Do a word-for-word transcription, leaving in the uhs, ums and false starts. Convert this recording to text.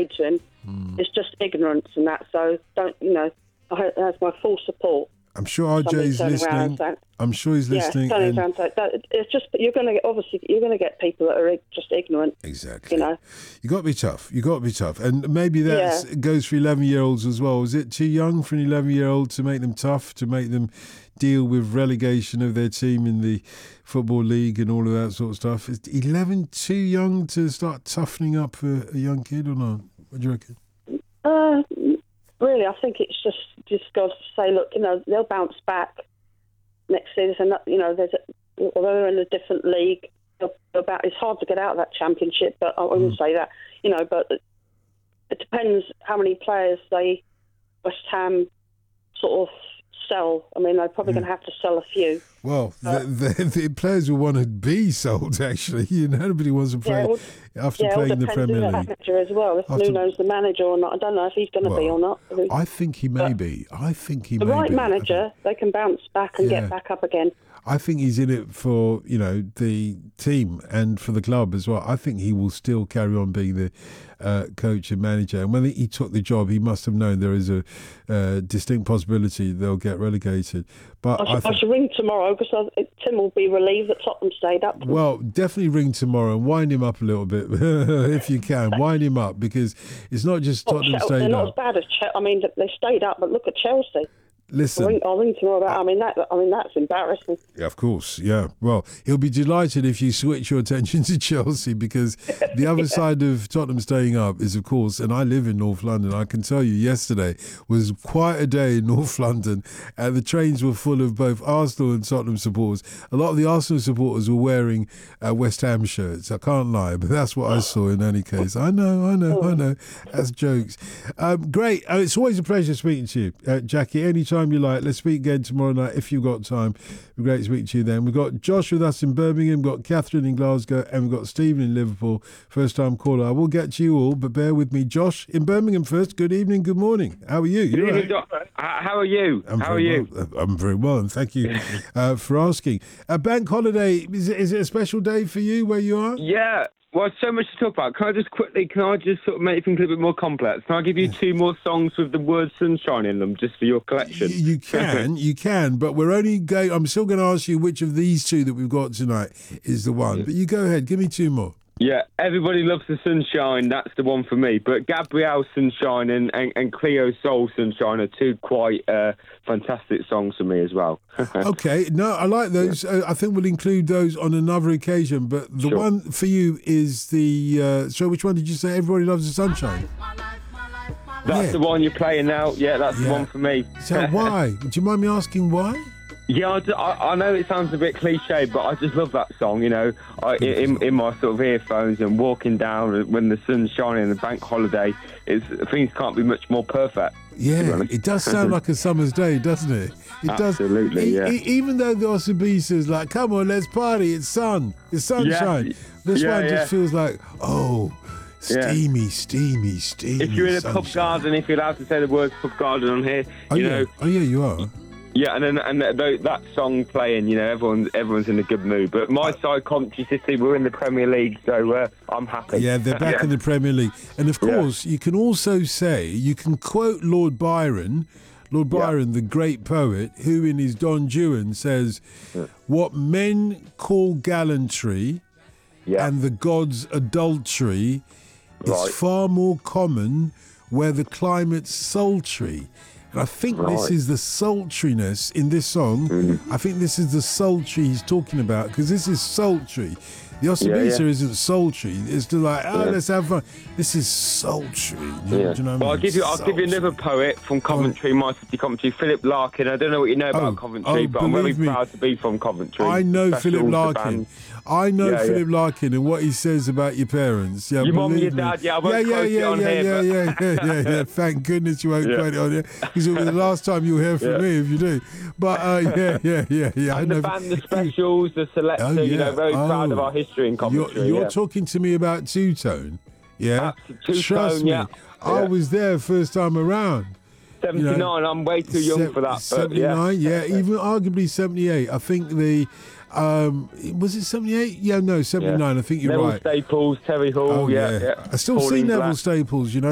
say to him, mm. it's just ignorance and that. So don't, you know, I hope that's my full support. I'm sure R J's listening. I'm sure he's listening. Yeah, and... around that, it's just you're going to get obviously you're going to get people that are just ignorant. Exactly. You know, you got to be tough. You got to be tough, and maybe that yeah. goes for eleven-year-olds as well. Is it too young for an eleven-year-old to make them tough, to make them deal with relegation of their team in the football league and all of that sort of stuff? Is eleven too young to start toughening up a, a young kid or not? What do you reckon? Uh, really, I think it's just just got to say, look, you know, they'll bounce back next season. You know, there's a, although they're in a different league, about it's hard to get out of that championship. But I wouldn't mm. say that, you know. But it depends how many players they West Ham sort of sell. I mean, they're probably mm. going to have to sell a few. Well, the, the, the players will want to be sold, actually. You know, nobody wants to play yeah, well, after yeah, playing the Premier League. The manager as well. If after, Nuno's the manager or not, I don't know if he's going to well, be or not. I think he may but be. I think he the may right be. manager, they can bounce back and yeah. get back up again. I think he's in it for, you know, the team and for the club as well. I think he will still carry on being the uh, coach and manager. And when he took the job, he must have known there is a uh, distinct possibility they'll get relegated. But I, sh- I, th- I should ring tomorrow because Tim will be relieved that Tottenham stayed up. Well, definitely ring tomorrow and wind him up a little bit if you can. Wind him up because it's not just Tottenham Chelsea, stayed they're not up. as bad as Chelsea. I mean, they stayed up, but look at Chelsea. Listen, I'll ring, I'll ring tomorrow about. I mean that. I mean that's embarrassing. Yeah, of course. Yeah. Well, he'll be delighted if you switch your attention to Chelsea because the other yeah. side of Tottenham staying up is, of course, and I live in North London. I can tell you, yesterday was quite a day in North London, and the trains were full of both Arsenal and Tottenham supporters. A lot of the Arsenal supporters were wearing uh, West Ham shirts. I can't lie, but that's what I saw. In any case, I know, I know, I know. That's jokes. Um, great. Oh, it's always a pleasure speaking to you, uh, Jackie. Anytime you like. Let's speak again tomorrow night if you've got time. It'd be great to speak to you then. We've got Josh with us in Birmingham, we've got Catherine in Glasgow, and we've got Stephen in Liverpool. First time caller. I will get to you all, but bear with me. Josh in Birmingham first. Good evening, good morning. How are you? Good You're evening, right? Doc. How are you? I'm How are you? Well. I'm very well, and thank you uh, for asking. A bank holiday, is it, is it a special day for you where you are? Yeah. Well, so much to talk about. Can I just quickly, can I just sort of make things a little bit more complex? Can I give you two more songs with the word sunshine in them just for your collection? You, you can, you can, but we're only going, I'm still going to ask you which of these two that we've got tonight is the one. But you go ahead, give me two more. Yeah, Everybody Loves the Sunshine, that's the one for me. But Gabrielle Sunshine and, and, and Cleo Soul Sunshine are two quite uh, fantastic songs for me as well. Okay, no, I like those. Uh, I think we'll include those on another occasion. But the Sure. one for you is the, uh, so which one did you say? Everybody Loves the Sunshine? That's Yeah. the one you're playing now. Yeah, that's Yeah. the one for me. So why? Do you mind me asking why? Yeah, I, d- I- I know it sounds a bit cliche, but I just love that song, you know, I, in, in my sort of earphones and walking down when the sun's shining and the bank holiday, it's, things can't be much more perfect. Yeah, it does sound like a summer's day, doesn't it? It Absolutely, does. yeah. E- e- even though the Osabi says, like, come on, let's party, it's sun, it's sunshine. Yeah. This Yeah, one yeah. just feels like, oh, Yeah. steamy, steamy, steamy If you're in a pub sunshine. garden, if you're allowed to say the words pub garden on here, Oh, you yeah. know, Oh, yeah, you are. yeah, and then and that, that song playing, you know, everyone's everyone's in a good mood. But my side, Coventry City, we're in the Premier League, so uh, I'm happy. Yeah, they're back Yeah. in the Premier League. And of Yeah. course, you can also say, you can quote Lord Byron, Lord Byron, the great poet, who in his Don Juan says, what men call gallantry Yeah. and the gods' adultery Right. is far more common where the climate's sultry. And I think this Right. is the sultriness in this song. Mm. I think this is the sultry he's talking about, because this is sultry. The Osibisa yeah. isn't sultry. It's just like, oh, Yeah. let's have fun. This is sultry. You know, Yeah. do you know what I well, mean? I'll give you. I'll give you Sultry. another poet from Coventry, my city, Coventry, Philip Larkin. I don't know what you know about Oh, Coventry, oh, but I'm very believe me. proud to be from Coventry. I know Specials, Philip the Larkin. band. I know Yeah, Philip yeah. Larkin and what he says about your parents. Yeah, Your mum and believe your me. dad, yeah, I yeah, won't yeah, quote it yeah, on yeah, here, yeah, but- yeah, yeah, yeah, yeah. Thank goodness you won't Yeah. quote it on here, because it'll be the last time you'll hear from Yeah. me if you do. But uh, yeah, yeah, yeah, yeah. I And the know. band, the Specials, the Selector, Oh, you know, yeah. very proud of Oh. our history in You're, Coventry. you're yeah. talking to me about Two Tone, yeah? Absolute Two Trust Tone, me, yeah. I Yeah. was there first time around. seventy-nine, I'm way too young Se- for that. But seventy-nine, yeah. yeah, even arguably seventy-eight. I think the, um, was it seventy-eight? Yeah, no, seventy-nine. I think you're Neville right. Staples, Terry Hall, Oh, yeah, yeah. yeah. I still see Pauline Neville Black. Staples, you know.